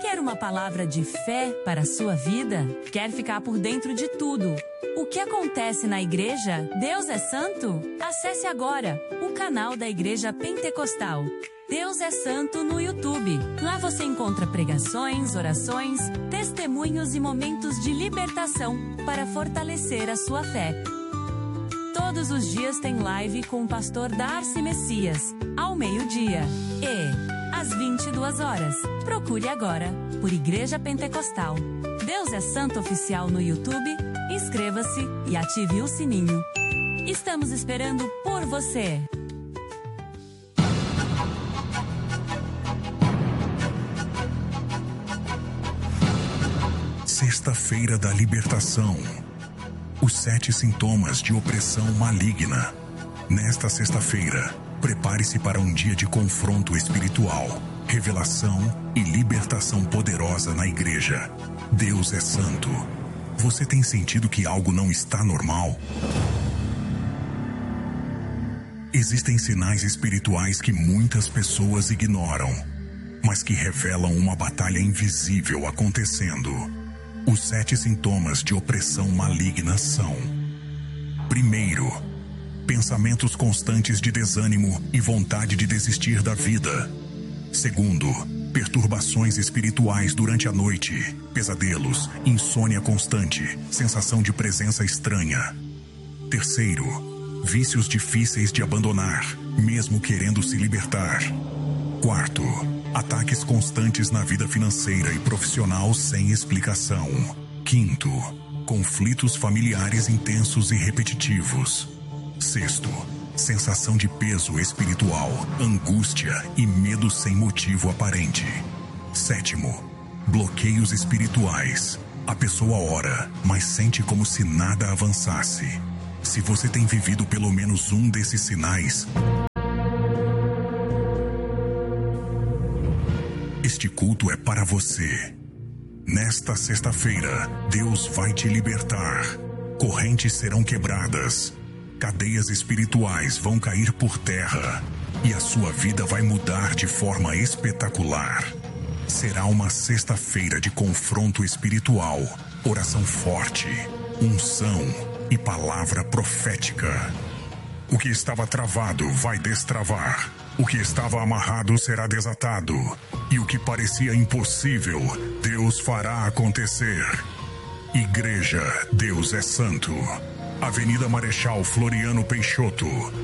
Quer uma palavra de fé para a sua vida? Quer ficar por dentro de tudo? O que acontece na igreja? Deus é Santo? Acesse agora o canal da Igreja Pentecostal Deus é Santo no YouTube. Lá você encontra pregações, orações, testemunhos e momentos de libertação para fortalecer a sua fé. Todos os dias tem live com o pastor Darcy Messias, ao meio-dia e às 22 horas. Procure agora por Igreja Pentecostal Deus é Santo Oficial no YouTube, inscreva-se e ative o sininho. Estamos esperando por você. Sexta-feira da Libertação. Os 7 sintomas de opressão maligna. Nesta sexta-feira, prepare-se para um dia de confronto espiritual, revelação e libertação poderosa na igreja. Deus é Santo. Você tem sentido que algo não está normal? Existem sinais espirituais que muitas pessoas ignoram, mas que revelam uma batalha invisível acontecendo. Os 7 sintomas de opressão maligna são: primeiro, pensamentos constantes de desânimo e vontade de desistir da vida. Segundo, perturbações espirituais durante a noite, pesadelos, insônia constante, sensação de presença estranha. Terceiro, vícios difíceis de abandonar, mesmo querendo se libertar. Quarto, ataques constantes na vida financeira e profissional sem explicação. Quinto, conflitos familiares intensos e repetitivos. Sexto, sensação de peso espiritual, angústia e medo sem motivo aparente. Sétimo, bloqueios espirituais. A pessoa ora, mas sente como se nada avançasse. Se você tem vivido pelo menos um desses sinais, este culto é para você. Nesta sexta-feira, Deus vai te libertar. Correntes serão quebradas. Cadeias espirituais vão cair por terra. E a sua vida vai mudar de forma espetacular. Será uma sexta-feira de confronto espiritual, oração forte, unção e palavra profética. O que estava travado vai destravar. O que estava amarrado será desatado. E o que parecia impossível, Deus fará acontecer. Igreja Deus é Santo. Avenida Marechal Floriano Peixoto,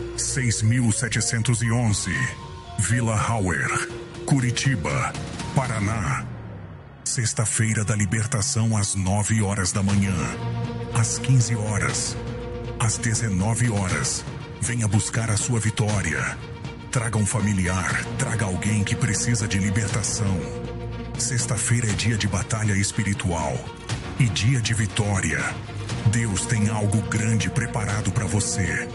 6.711, Vila Hauer, Curitiba, Paraná. Sexta-feira da Libertação às 9 horas da manhã, às 15 horas, às 19 horas. Venha buscar a sua vitória. Traga um familiar, traga alguém que precisa de libertação. Sexta-feira é dia de batalha espiritual e dia de vitória. Deus tem algo grande preparado para você.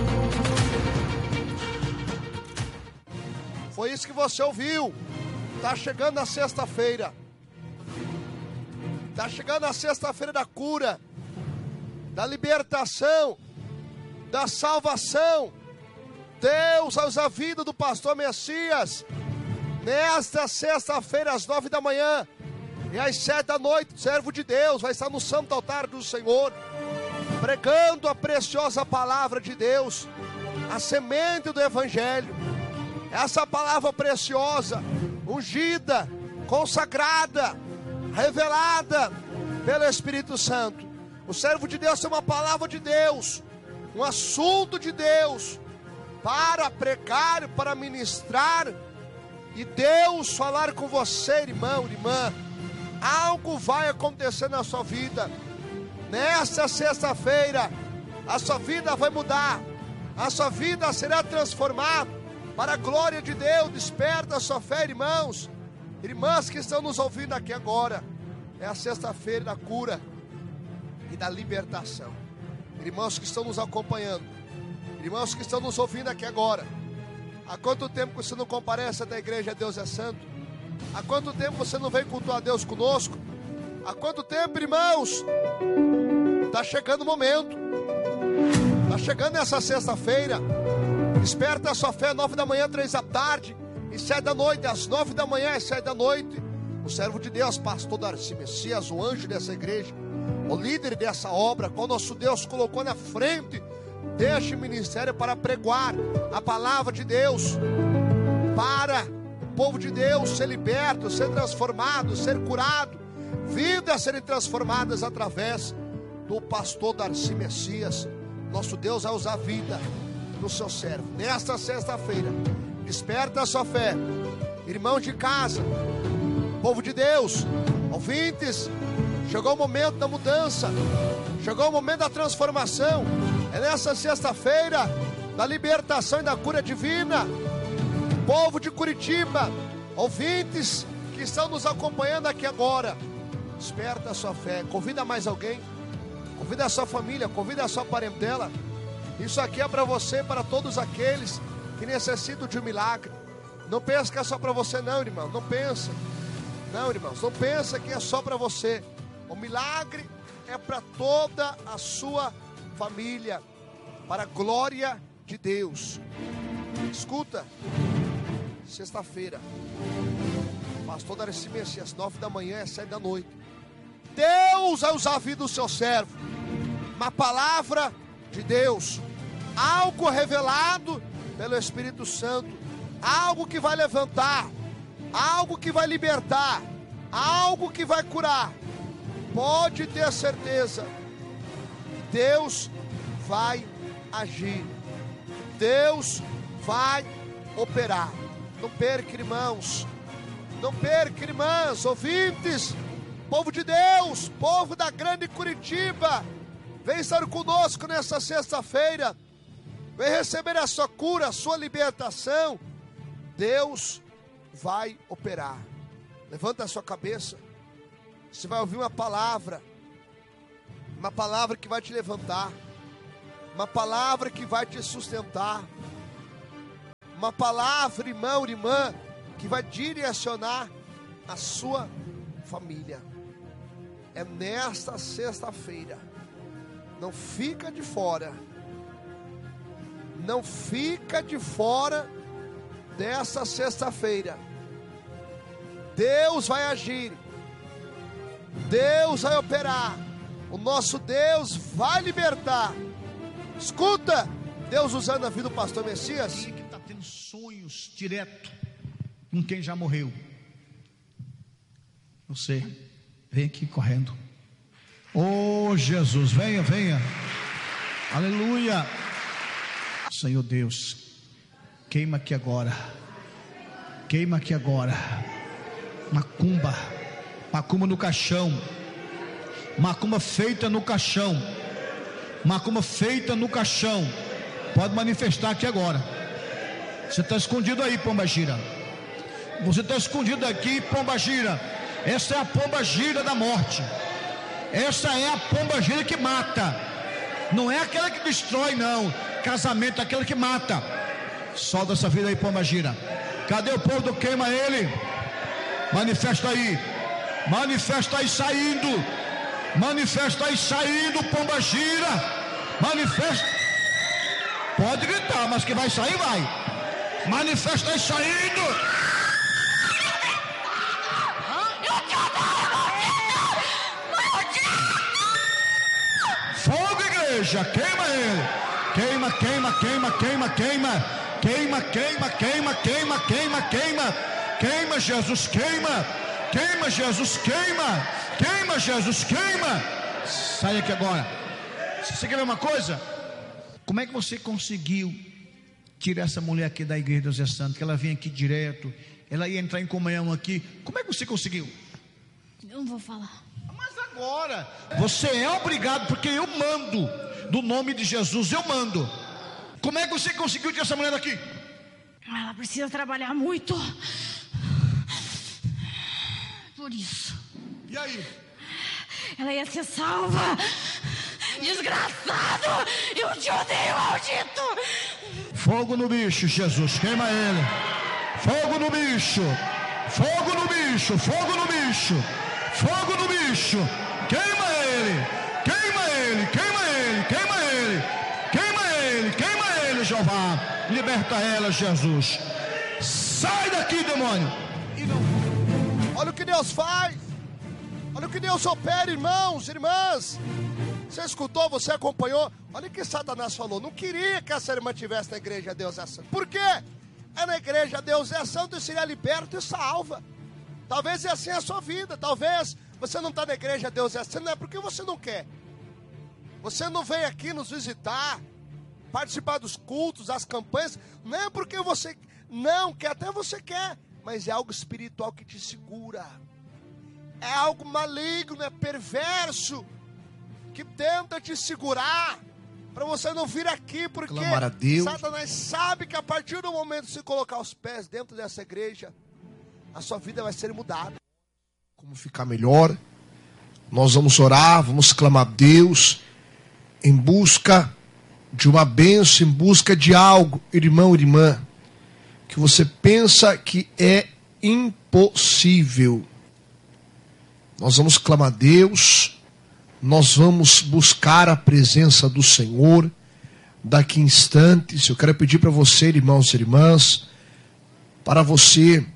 Foi isso que você ouviu. Tá chegando a sexta-feira. Tá chegando a sexta-feira da cura, da libertação, da salvação. Deus usa a vida do pastor Messias nesta sexta-feira às 9 da manhã e às 7 da noite. O servo de Deus vai estar no santo altar do Senhor, pregando a preciosa palavra de Deus, a semente do Evangelho. Essa palavra preciosa, ungida, consagrada, revelada pelo Espírito Santo. O servo de Deus tem uma palavra de Deus, um assunto de Deus, para pregar, para ministrar, e Deus falar com você, irmão, irmã. Algo vai acontecer na sua vida. Nesta sexta-feira, a sua vida vai mudar, a sua vida será transformada para a glória de Deus. Desperta a sua fé, irmãos, irmãs que estão nos ouvindo aqui agora. É a sexta-feira da cura e da libertação. Irmãos que estão nos acompanhando, irmãos que estão nos ouvindo aqui agora, há quanto tempo você não comparece da igreja Deus é Santo? Há quanto tempo você não vem cultuar a Deus conosco? Há quanto tempo, irmãos? Está chegando o momento. Está chegando essa sexta-feira. Desperta a sua fé às 9 da manhã, 3 da tarde e 7 da noite. Às 9 da manhã e 7 da noite. o servo de Deus, pastor Darcy Messias, o anjo dessa igreja, o líder dessa obra, qual nosso Deus colocou na frente deste ministério para pregoar a palavra de Deus, para o povo de Deus ser liberto, ser transformado, ser curado, vidas serem transformadas através do pastor Darcy Messias. Nosso Deus vai usar a vida do seu servo. Nesta sexta-feira, desperta a sua fé, irmãos de casa, povo de Deus, ouvintes. Chegou o momento da mudança, chegou o momento da transformação. É nessa sexta-feira da libertação e da cura divina. Povo de Curitiba, ouvintes que estão nos acompanhando aqui agora, desperta a sua fé. Convida mais alguém, convida a sua família, convida a sua parentela. Isso aqui é para você e para todos aqueles que necessitam de um milagre. Não pensa que é só para você não, irmão. Não pensa. Não, irmãos, não pensa que é só para você. O milagre é para toda a sua família, para a glória de Deus. Escuta, sexta-feira, pastor Darcy Messias, 9 da manhã às 7 da noite. Deus vai usar a vida do seu servo. Uma palavra de Deus, algo revelado pelo Espírito Santo, algo que vai levantar, algo que vai libertar, algo que vai curar. Pode ter certeza, Deus vai agir, Deus vai operar. Não perca, irmãos, não perca, irmãs, ouvintes, povo de Deus, povo da grande Curitiba, vem estar conosco nessa sexta-feira, vem receber a sua cura, a sua libertação. Deus vai operar. Levanta a sua cabeça. Você vai ouvir uma palavra que vai te levantar, uma palavra que vai te sustentar, uma palavra, irmão, irmã, que vai direcionar a sua família. É nesta sexta-feira. Não fica de fora. Não fica de fora dessa sexta-feira. Deus vai agir. Deus vai operar. O nosso Deus vai libertar. Escuta, Deus usando a vida do pastor Messias. Quem que está tendo sonhos direto com quem já morreu? Você, vem aqui correndo. Oh Jesus, venha, venha. Aleluia. Senhor Deus, queima aqui agora. Queima aqui agora. Macumba no caixão, macumba feita no caixão, macumba feita no caixão, pode manifestar aqui agora. Você está escondido aí, pombagira, você está escondido aqui, pombagira. Essa é a pombagira da morte, essa é a pombagira que mata, não é aquela que destrói não, casamento é aquela que mata. Solta essa vida aí, pombagira. Cadê o povo do queima ele? Manifesta aí. Manifesta aí saindo. Manifesta aí saindo, pombagira. Manifesta. Pode gritar, mas que vai sair, vai. Manifesta aí saindo. Fogo, igreja, queima ele. Queima, queima, queima, queima, queima. Queima, queima, queima, queima, queima, queima. Queima, Jesus, queima. Queima, Jesus, queima. Queima, Jesus, queima. Sai aqui agora. Você quer ver uma coisa? Como é que você conseguiu tirar essa mulher aqui da igreja do Deus é Santo? Que ela vinha aqui direto, ela ia entrar em comunhão aqui. Como é que você conseguiu? Eu não vou falar. Mas agora, você é obrigado, porque eu mando. Do nome de Jesus eu mando. Como é que você conseguiu tirar essa mulher daqui? Ela precisa trabalhar muito. Por isso. E aí? Ela ia ser salva. Desgraçado! Eu te odeio, maldito! Fogo no bicho, Jesus, queima ele. Fogo no bicho. Fogo no bicho, fogo no bicho. Fogo no bicho. Queima ele. Queima ele, queima ele, queima ele. Queima ele, queima ele, Jeová. Liberta ela, Jesus. Sai daqui, demônio. Olha o que Deus Deus faz. Olha o que Deus opera, irmãos, irmãs. Você escutou, você acompanhou. Olha o que Satanás falou. Não queria que essa irmã estivesse na igreja Deus é Santo. Por quê? É na igreja Deus é Santo e seria liberto e salva. Talvez é assim a sua vida. Talvez você não está na igreja Deus é Santo. Não é porque você não quer. Você não vem aqui nos visitar, participar dos cultos, das campanhas. Não é porque você não quer, até você quer. Mas é algo espiritual que te segura. É algo maligno, é perverso, que tenta te segurar, para você não vir aqui, porque Satanás sabe que a partir do momento que você colocar os pés dentro dessa igreja, a sua vida vai ser mudada. Como ficar melhor? Nós vamos orar, vamos clamar a Deus, em busca de uma bênção, em busca de algo, irmão, irmã, que você pensa que é impossível. Nós vamos clamar a Deus, nós vamos buscar a presença do Senhor daqui a instantes. Eu quero pedir para você, irmãos e irmãs, para você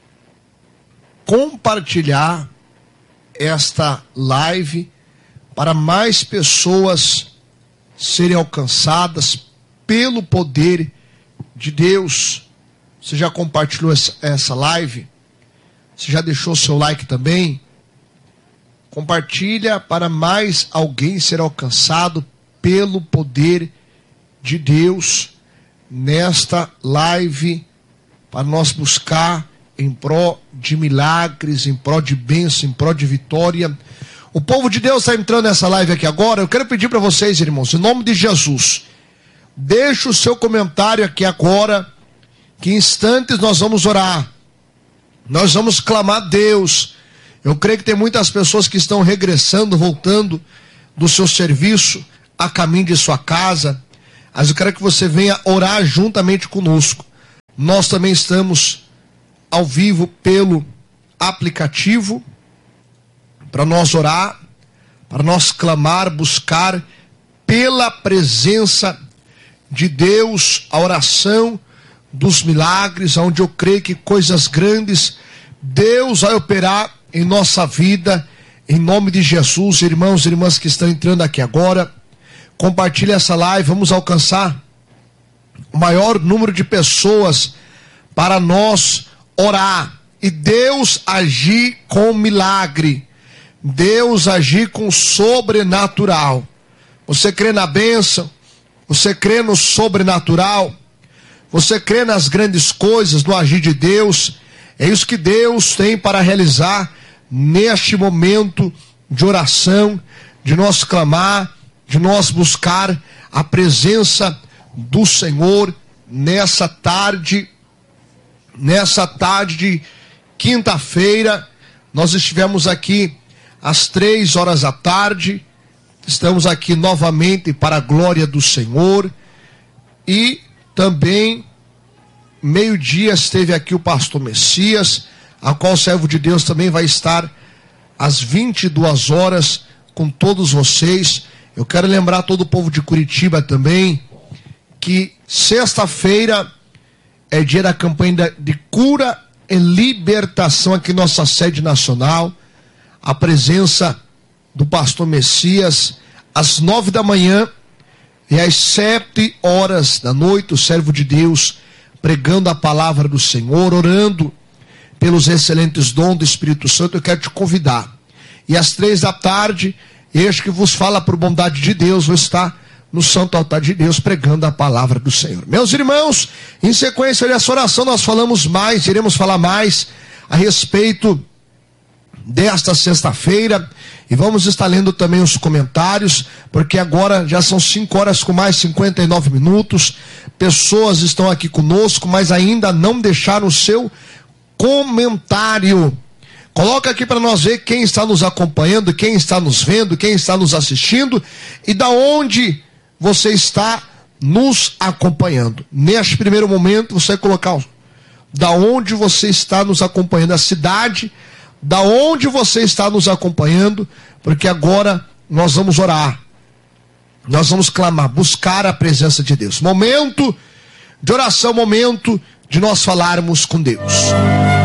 compartilhar esta live para mais pessoas serem alcançadas pelo poder de Deus. Você já compartilhou essa live? Você já deixou seu like também? Compartilha para mais alguém ser alcançado pelo poder de Deus nesta live, para nós buscar em pró de milagres, em pró de bênção, em pró de vitória. O povo de Deus está entrando nessa live aqui agora. Eu quero pedir para vocês, irmãos, em nome de Jesus, deixe o seu comentário aqui agora, que em instantes nós vamos orar. Nós vamos clamar a Deus. Eu creio que tem muitas pessoas que estão regressando, voltando do seu serviço, a caminho de sua casa. Mas eu quero que você venha orar juntamente conosco. Nós também estamos ao vivo pelo aplicativo, para nós orar, para nós clamar, buscar pela presença de Deus, a oração dos milagres, onde eu creio que coisas grandes Deus vai operar em nossa vida, em nome de Jesus. Irmãos e irmãs que estão entrando aqui agora, compartilhe essa live, vamos alcançar o maior número de pessoas para nós orar, e Deus agir com milagre, Deus agir com sobrenatural. Você crê na bênção? Você crê no sobrenatural? Você crê nas grandes coisas, no agir de Deus? É isso que Deus tem para realizar neste momento de oração, de nós clamar, de nós buscar a presença do Senhor nessa tarde de quinta-feira. Nós estivemos aqui às 3 da tarde, estamos aqui novamente para a glória do Senhor, e também meio-dia esteve aqui o pastor Messias, a qual o servo de Deus também vai estar às 22 horas com todos vocês. Eu quero lembrar todo o povo de Curitiba também que sexta-feira é dia da campanha de cura e libertação aqui em nossa sede nacional. A presença do pastor Messias às 9 da manhã e às 7 horas da noite, o servo de Deus pregando a palavra do Senhor, orando pelos excelentes dons do Espírito Santo. Eu quero te convidar. E às 3 da tarde, este que vos fala por bondade de Deus, vou estar no santo altar de Deus pregando a palavra do Senhor. Meus irmãos, em sequência dessa oração nós iremos falar mais a respeito desta sexta-feira, e vamos estar lendo também os comentários, porque agora já são 5 horas com mais 59 minutos, pessoas estão aqui conosco, mas ainda não deixaram o seu comentário. Coloca aqui para nós ver quem está nos acompanhando, quem está nos vendo, quem está nos assistindo, e da onde você está nos acompanhando. Neste primeiro momento, você vai colocar da onde você está nos acompanhando, a cidade, da onde você está nos acompanhando, porque agora nós vamos orar, nós vamos clamar, buscar a presença de Deus. Momento de oração, momento de nós falarmos com Deus.